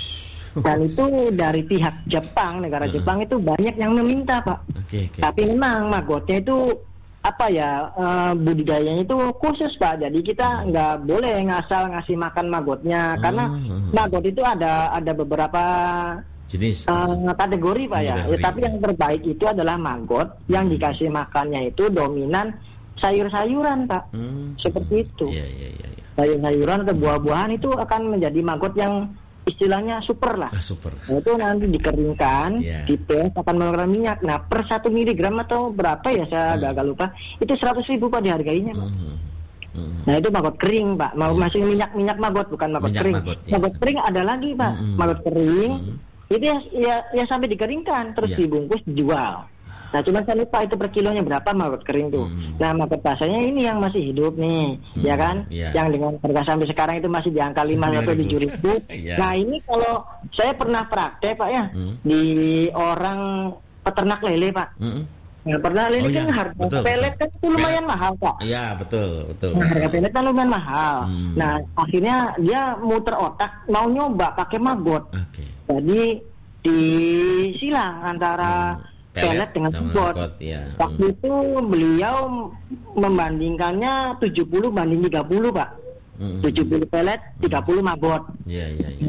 Dan itu dari pihak Jepang, negara hmm. Jepang itu banyak yang meminta Pak. Okay, okay. Tapi memang maggotnya itu apa ya uh, budidayanya itu khusus Pak. Jadi kita nggak boleh ngasal ngasih makan maggotnya karena hmm. maggot itu ada ada beberapa jenis uh, kategori Pak ya. ya. Tapi yang terbaik itu adalah maggot yang dikasih makannya itu dominan sayur-sayuran Pak. Hmm. Seperti itu. Ya, ya, ya, ya. Sayur-sayuran atau buah-buahan itu akan menjadi maggot yang istilahnya super lah. Ah, super. Nah, itu nanti dikeringkan, yeah. dipres akan mengeluarkan minyak. Nah per satu miligram atau berapa ya saya hmm. agak lupa. Itu seratus ribu Pak dihargainya Pak. Hmm. Hmm. Nah itu maggot kering Pak. Mau yeah. masih minyak-minyak maggot bukan maggot minyak kering. Maggot, ya. Maggot kering ada lagi Pak. Hmm. Maggot kering hmm. itu ya, ya, ya sampai dikeringkan terus yeah. dibungkus dijual. Nah cuma saya lupa itu per kilonya berapa maggot kering tuh. Hmm. Nah maggot basahnya ini yang masih hidup nih, hmm. ya kan? Yeah. Yang dengan harga sampai sekarang itu masih di angka lima sampai tujuh ribu. yeah. Nah ini kalau saya pernah praktek Pak ya hmm. di orang peternak lele Pak. Hmm. Nah, padahal ini Oh, kan iya. harga Betul, pelet betul. kan itu lumayan mahal Pak. Iya, betul, betul. Nah, harga pelet kan lumayan mahal. Hmm. Nah, akhirnya dia muter otak mau nyoba pakai maggot. Oke. Jadi disilang antara Hmm. pelet dengan sama maggot. maggot, ya. Waktu itu beliau membandingkannya tujuh puluh banding tiga puluh Pak. Hmm. tujuh puluh pelet, tiga puluh maggot. Iya, iya, iya.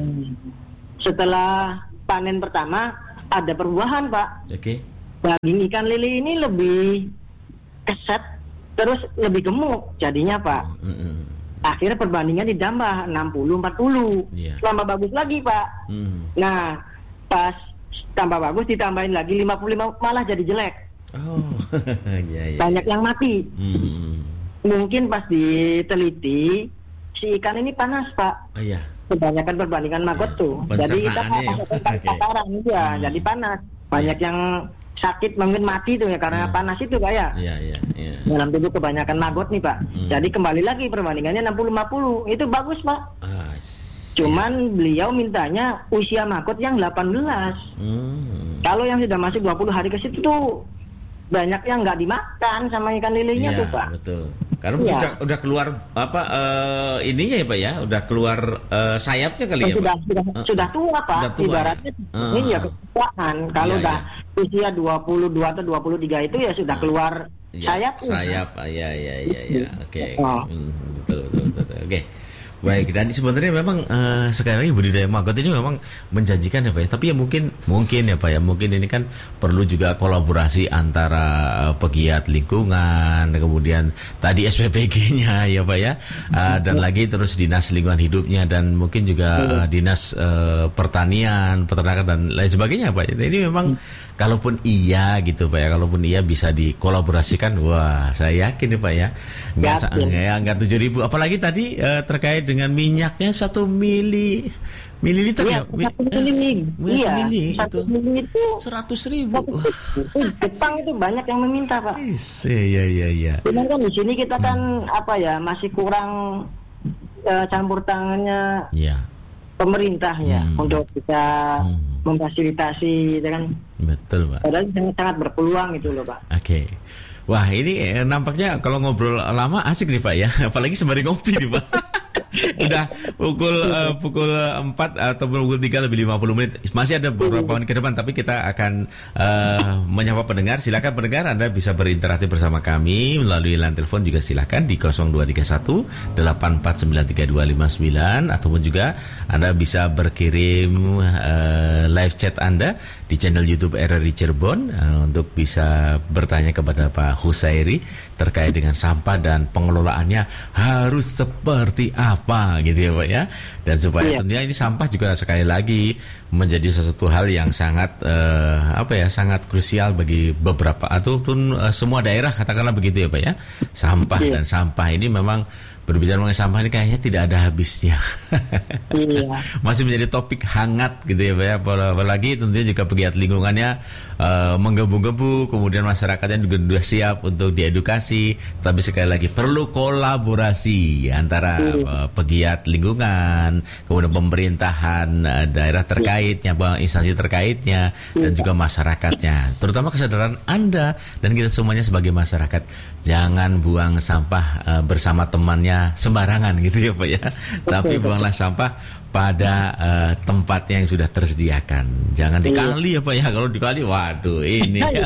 Setelah panen pertama ada perubahan Pak. Oke. Daging ikan lele ini lebih keset, terus lebih gemuk jadinya Pak. Hmm. Akhirnya perbandingan ditambah enam puluh empat puluh. Iya. Tambah bagus lagi Pak. Hmm. Nah, pas tambah bagus ditambahin lagi lima puluh lima malah jadi jelek. Oh, iya, iya. Banyak yang mati. Hmm. Mungkin pas diteliti si ikan ini panas Pak. Oh, iya. Kebanyakan perbandingan maggot Ya, tuh. Jadi kita pencernaannya ya. ada paparan ya, Hmm. jadi panas. Banyak yang sakit mungkin mati tuh ya karena Hmm. panas itu Pak ya. Iya, iya, iya. Dalam tubuh kebanyakan maggot nih Pak. Hmm. Jadi kembali lagi perbandingannya enam puluh lima puluh. Itu bagus Pak. Ah, Cuman beliau mintanya usia maggot yang delapan belas. Hmm. Kalau yang sudah masuk dua puluh hari ke situ tuh banyak yang nggak dimakan sama ikan lelenya Iya, tuh Pak. betul. Karena Iya. udah, udah keluar apa eh, ininya ya Pak ya, udah keluar eh, sayapnya kali ya sudah, Pak. sudah, Uh, sudah tua Pak. Sudah tua, Ibaratnya ya? ini ya Uh. ketuaan. Kalau Iya, udah usia dua puluh dua atau dua puluh tiga itu ya sudah keluar Iya, sayap. sayap, ah, ya, ya, ya, ya. Oke, Oh. Hmm, betul, betul, betul. Oke. Baik, dan sebenarnya memang eh, sekali lagi budidaya maggot ini memang menjanjikan ya Pak ya. Tapi ya mungkin mungkin ya Pak ya, mungkin ini kan perlu juga kolaborasi antara eh, pegiat lingkungan, kemudian tadi S P P G-nya ya Pak ya, eh, dan lagi terus dinas lingkungan hidupnya dan mungkin juga eh, dinas eh, pertanian, peternakan dan lain sebagainya Pak. Ini memang kalaupun iya gitu Pak ya, kalaupun iya bisa dikolaborasikan, wah saya yakin nih Pak ya, nggak sa- Yakin. ya nggak tujuh ribu, apalagi tadi eh, terkait dengan minyaknya satu mili mililiter Iya, ya, Mi- satu mili. eh, Iya, mili satu itu mili itu seratus ribu. Jepang itu banyak yang meminta Pak. Iya iya iya. Cuman kan di sini kita kan apa ya masih kurang eh, campur tangannya Iya, pemerintah ya Hmm. untuk bisa Hmm. memfasilitasi, ya kan? betul Pak. Padahal sangat, sangat berpeluang gitu loh Pak. Oke. Wah ini eh, nampaknya kalau ngobrol lama asik nih Pak ya, apalagi sembari ngopi nih Pak. Udah pukul uh, pukul empat atau pukul tiga lebih lima puluh menit. Masih ada beberapa menit ke depan, tapi kita akan uh, menyapa pendengar. Silakan pendengar, Anda bisa berinteraksi bersama kami melalui line telepon juga silakan di nol dua tiga satu delapan empat sembilan tiga dua lima sembilan, ataupun juga Anda bisa berkirim uh, live chat Anda di channel YouTube R R I Cirebon uh, untuk bisa bertanya kepada Pak Husairi terkait dengan sampah dan pengelolaannya harus seperti apa gitu ya Pak ya. Dan supaya Iya. tentunya ini sampah juga sekali lagi menjadi sesuatu hal yang sangat uh, apa ya sangat krusial bagi beberapa ataupun uh, semua daerah, katakanlah begitu ya Pak ya. Sampah Iya. dan sampah ini memang berbicara mengenai sampah ini kayaknya tidak ada habisnya. Iya. Masih menjadi topik hangat gitu ya Pak ya. Apalagi tentunya juga pegiat lingkungannya uh, menggebu-gebu, kemudian masyarakatnya juga sudah siap untuk diedukasi. Tapi sekali lagi perlu kolaborasi antara uh, pegiat lingkungan, kemudian pemerintahan uh, daerah terkaitnya, instansi terkaitnya, dan juga masyarakatnya. Terutama kesadaran Anda dan kita semuanya sebagai masyarakat, jangan buang sampah uh, bersama temannya sembarangan gitu ya Pak ya. Tapi buanglah sampah pada uh, tempatnya yang sudah tersediakan. Jangan dikali ya Pak ya. Kalau dikali, waduh ini ya.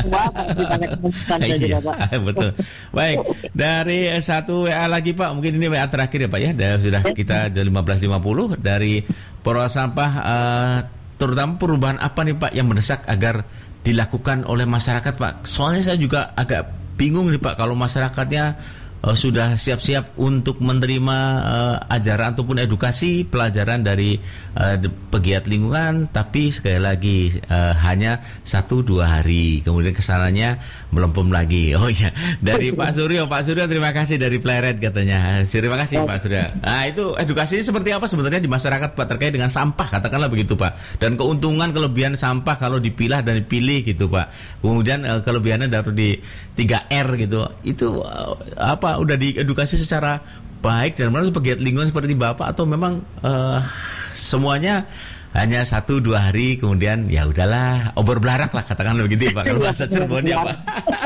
Iya, betul. Baik, dari satu W A lagi Pak. Mungkin ini W A terakhir ya Pak ya. Dan sudah kita lima belas lima puluh dari Pura Sampah. Uh, terutama perubahan apa nih Pak yang mendesak agar dilakukan oleh masyarakat Pak? Soalnya saya juga agak bingung nih Pak kalau masyarakatnya Uh, sudah siap-siap untuk menerima uh, ajaran ataupun edukasi pelajaran dari uh, pegiat lingkungan, tapi sekali lagi uh, hanya satu dua hari, kemudian kesananya melempem lagi. Oh iya, dari Pak Suryo, Pak Suryo terima kasih dari Pleret katanya. Terima kasih Pak Suryo. Nah itu edukasinya seperti apa sebenarnya di masyarakat Pak terkait dengan sampah, katakanlah begitu Pak, dan keuntungan kelebihan sampah kalau dipilah dan dipilih gitu Pak. Kemudian uh, kelebihannya dari di tiga R gitu. Itu uh, apa udah diedukasi secara baik dan menurut pegiat lingkungan seperti Bapak atau memang uh, semuanya hanya satu dua hari kemudian ya udahlah obor belarak lah katakanlah begitu ya Pak kalau bahasa Cirebon ya Pak.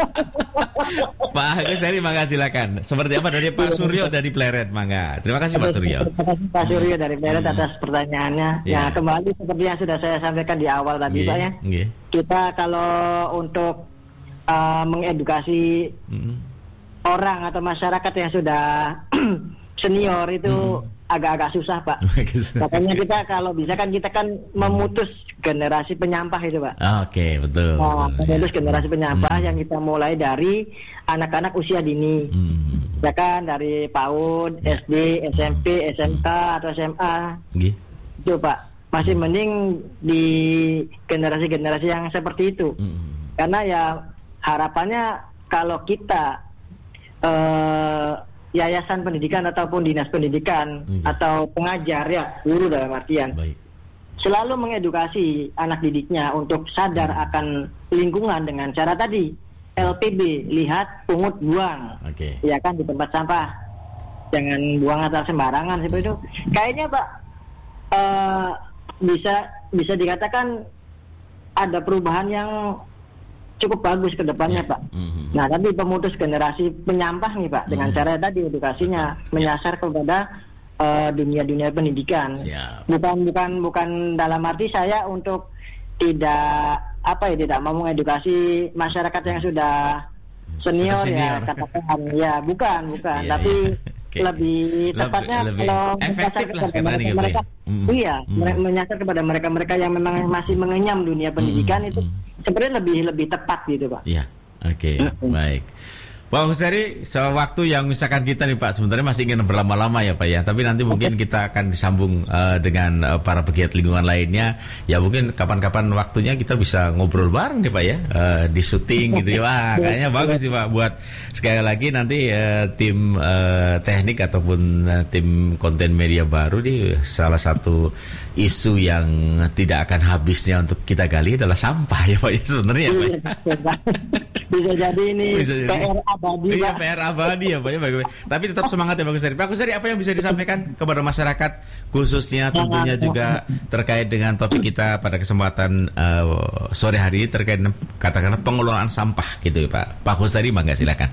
Pak Agus Heri mangga silakan. Seperti apa dari Pak Suryo dari Pleret mangga. Terima kasih Pak Suryo. Terima kasih Pak Suryo dari Pleret atas pertanyaannya. Yeah. Ya kembali seperti yang sudah saya sampaikan di awal tadi yeah. Pak ya. Yeah. Kita kalau untuk uh, mengedukasi mm-hmm. orang atau masyarakat yang sudah senior itu mm-hmm. agak-agak susah Pak. Katanya kita kalau bisa kan kita kan memutus generasi penyampah itu Pak. Oke okay, betul. Nah, betul memutus ya. generasi penyampah hmm. yang kita mulai dari anak-anak usia dini, hmm. ya kan dari PAUD, ya. S D, S M P, S M K hmm. atau S M A. Gitu. Itu Pak masih hmm. mending di generasi-generasi yang seperti itu. Hmm. Karena ya harapannya kalau kita uh, yayasan pendidikan ataupun dinas pendidikan hmm. atau pengajar ya guru dalam artian Baik. selalu mengedukasi anak didiknya untuk sadar hmm. akan lingkungan dengan cara tadi L P B lihat pungut buang okay. ya kan di tempat sampah jangan buang asal sembarangan seperti itu kayaknya Pak uh, bisa bisa dikatakan ada perubahan yang cukup bagus ke depannya yeah. Pak. Mm-hmm. Nah tapi pemutus generasi penyampah nih Pak dengan mm-hmm. cara tadi edukasinya yeah. menyasar kepada uh, dunia-dunia pendidikan. Siap. Bukan bukan bukan dalam arti saya untuk tidak apa ya tidak mau mengedukasi masyarakat yang sudah senior, senior. ya katakan ya bukan bukan yeah, tapi yeah. Okay. lebih tepatnya lebih, kalau efektif lah kepada mereka, mereka mm. iya mm. menyasar kepada mereka-mereka yang memang masih mengenyam dunia pendidikan mm. itu sebenarnya lebih lebih tepat gitu Pak. Iya, oke, okay. mm-hmm. baik. Pak Agus Heri, waktu yang misalkan kita nih Pak, sebenarnya masih ingin berlama-lama ya Pak ya, tapi nanti mungkin kita akan disambung uh, dengan uh, para pegiat lingkungan lainnya. Ya mungkin kapan-kapan waktunya kita bisa ngobrol bareng nih Pak ya, uh, di syuting gitu ya. Wah, kayaknya bagus nih Pak buat sekali lagi nanti uh, tim uh, teknik ataupun uh, tim konten media baru nih salah satu isu yang tidak akan habisnya untuk kita gali adalah sampah ya Pak ya sebenarnya Pak. Bisa jadi ini bisa jadi. P R abadi iya, P R abadi ya Pak ya. Tapi tetap semangat ya Pak Agus Heri. Pak Agus Heri, apa yang bisa disampaikan kepada masyarakat khususnya tentunya juga terkait dengan topik kita pada kesempatan uh, sore hari ini terkait katakanlah pengelolaan sampah gitu ya Pak. Pak Agus Heri mangga silakan.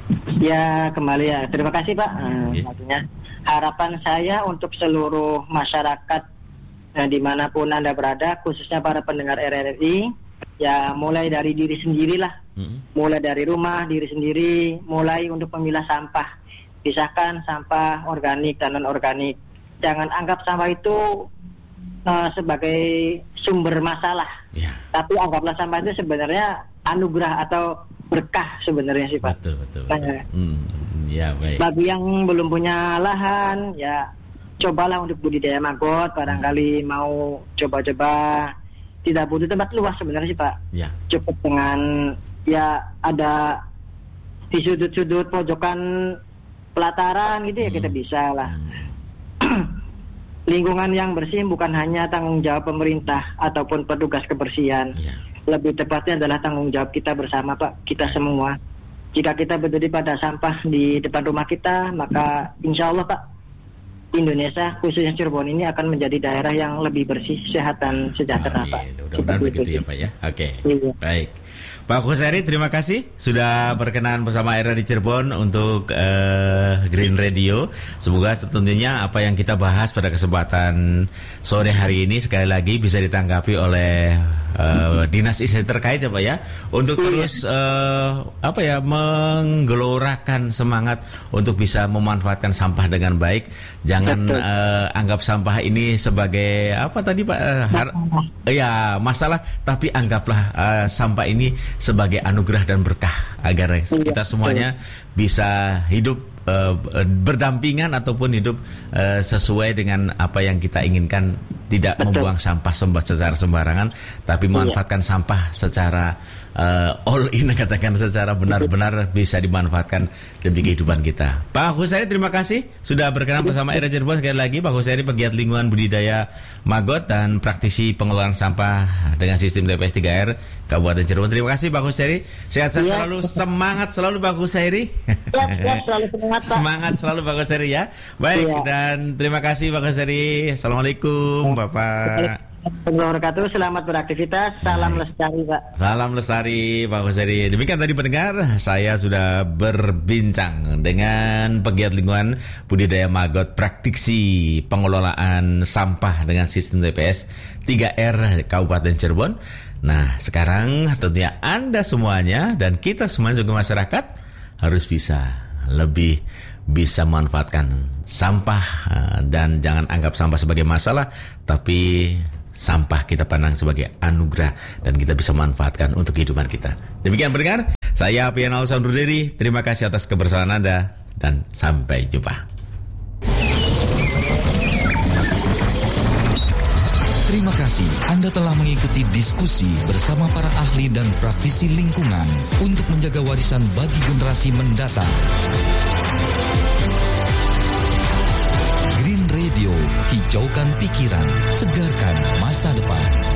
Ya kembali ya. Terima kasih Pak. Okay. Maksudnya harapan saya untuk seluruh masyarakat nah, dimanapun Anda berada, khususnya para pendengar R R I, ya mulai dari diri sendirilah, mm-hmm. mulai dari rumah diri sendiri, mulai untuk memilah sampah, pisahkan sampah organik dan non organik. Jangan anggap sampah itu uh, sebagai sumber masalah, yeah. tapi anggaplah sampah itu sebenarnya anugerah atau berkah sebenarnya sih Pak. Betul betul. betul. Nah, mm, ya, baik. Bagi yang belum punya lahan, ya cobalah untuk budidaya maggot, barangkali mau coba-coba. Tidak butuh tempat luas sebenarnya sih Pak. Ya. Cukup dengan ya ada di sudut-sudut pojokan pelataran gitu ya hmm. kita bisa lah. Hmm. Lingkungan yang bersih bukan hanya tanggung jawab pemerintah ataupun petugas kebersihan. Ya. Lebih tepatnya adalah tanggung jawab kita bersama Pak, kita ya. semua. Jika kita berdiri pada sampah di depan rumah kita, maka insya Allah Pak, Indonesia khususnya Cirebon ini akan menjadi daerah yang lebih bersih, sehat dan sejahtera oh, Pak. Mudah-mudahan begitu ya Pak ya. Oke. Okay. Iya. Baik. Pak Agus Heri, terima kasih sudah berkenan bersama R R I Cirebon untuk uh, Green Radio. Semoga tentunya apa yang kita bahas pada kesempatan sore hari ini sekali lagi bisa ditanggapi oleh uh, dinas instansi terkait ya Pak ya, untuk terus uh, apa ya menggelorakan semangat untuk bisa memanfaatkan sampah dengan baik. Jangan uh, anggap sampah ini sebagai apa tadi Pak? Uh, har- ya masalah, tapi anggaplah uh, sampah ini sebagai anugerah dan berkah agar kita semuanya bisa hidup uh, berdampingan ataupun hidup uh, sesuai dengan apa yang kita inginkan, tidak membuang sampah secara sembarangan, tapi memanfaatkan sampah secara uh, all in, katakan secara benar-benar bisa dimanfaatkan demi kehidupan kita. Pak Hussein, terima kasih sudah berkenan bersama R R Cirebon sekali lagi. Pak Hussein, pegiat lingkungan budidaya maggot dan praktisi pengelolaan sampah dengan sistem T P S tiga R Kabupaten Cirebon. Terima kasih Pak Hussein. Sehat-sehat ya. Selalu, semangat selalu Pak Hussein. Ya, ya, selalu semangat Pak. Semangat selalu Pak Hussein ya. Baik, ya. Dan terima kasih Pak Hussein. Assalamualaikum Bapak. Wabarakatuh, selamat beraktivitas. Salam Baik. lestari Pak. Salam lestari Pak Hussein. Demikian tadi pendengar, saya sudah berbincang dengan pegiat lingkungan budidaya maggot praktisi pengelolaan sampah dengan sistem T P S tiga R Kabupaten Cirebon. Nah, sekarang tentunya Anda semuanya dan kita semuanya juga masyarakat harus bisa lebih bisa memanfaatkan sampah, dan jangan anggap sampah sebagai masalah, tapi sampah kita pandang sebagai anugerah dan kita bisa manfaatkan untuk kehidupan kita. Demikian pendengar, saya Pianal undur diri. Terima kasih atas kebersamaan Anda dan sampai jumpa. Terima kasih Anda telah mengikuti diskusi bersama para ahli dan praktisi lingkungan untuk menjaga warisan bagi generasi mendatang. Green Radio, hijaukan pikiran, segarkan masa depan.